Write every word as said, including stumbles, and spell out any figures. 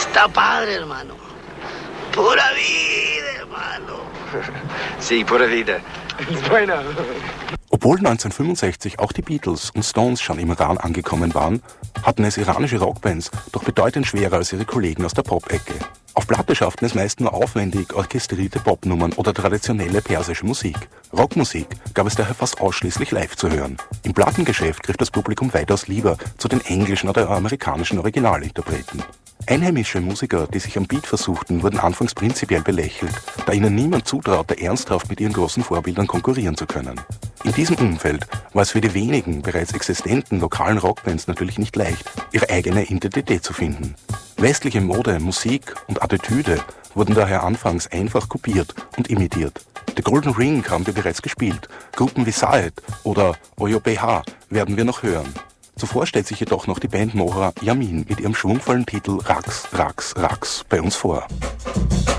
Está padre, hermano. Pura vida, hermano. Sí, pura vida. Bueno. Obwohl neunzehnhundertfünfundsechzig auch die Beatles und Stones schon im Iran angekommen waren, hatten es iranische Rockbands doch bedeutend schwerer als ihre Kollegen aus der Pop-Ecke. Auf Platte schafften es meist nur aufwendig orchestrierte Popnummern oder traditionelle persische Musik. Rockmusik gab es daher fast ausschließlich live zu hören. Im Plattengeschäft griff das Publikum weitaus lieber zu den englischen oder amerikanischen Originalinterpreten. Einheimische Musiker, die sich am Beat versuchten, wurden anfangs prinzipiell belächelt, da ihnen niemand zutraute, ernsthaft mit ihren großen Vorbildern konkurrieren zu können. In diesem Umfeld war es für die wenigen bereits existenten lokalen Rockbands natürlich nicht leicht, ihre eigene Identität zu finden. Westliche Mode, Musik und Attitüde wurden daher anfangs einfach kopiert und imitiert. The Golden Ring haben wir bereits gespielt, Gruppen wie Saed oder Oyo B H werden wir noch hören. Zuvor stellt sich jedoch noch die Band Mohra Yamin mit ihrem schwungvollen Titel Raqs, Raqs, Raqs bei uns vor.